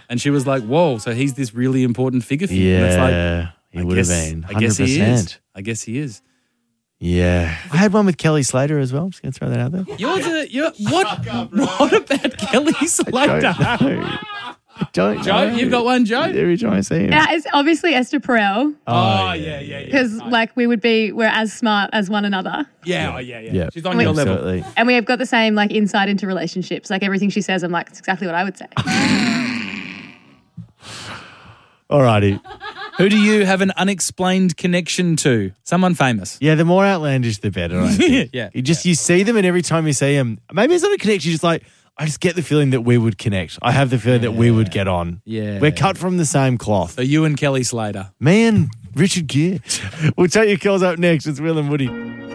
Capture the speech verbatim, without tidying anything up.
And she was like, whoa, so he's this really important figure for you. And it's Yeah, like, he I would have guess- been. I guess he is. one hundred percent. I guess he is. Yeah. I had one with Kelly Slater as well. I'm just going to throw that out there. You're the, you're, what, what about Kelly Slater? Don't know. Don't Joe, know. you've got one, Joe? Every time I see him. Yeah, it's obviously Esther Perel Oh, yeah, yeah, yeah. because like we would be, we're as smart as one another. Yeah, oh, yeah, yeah. Yeah. She's on your level. Absolutely. And we have got the same like insight into relationships. Like everything she says, I'm like, it's exactly what I would say. Alrighty. Who do you have an unexplained connection to? Someone famous. Yeah, the more outlandish, the better. I think. Yeah, You just you see them, and every time you see them, maybe it's not a connection. You're just like, I just get the feeling that we would connect. I have the feeling that we would get on. Yeah. We're cut from the same cloth. So you and Kelly Slater. Me and Richard Gere. We'll take your calls up next. It's Will and Woody.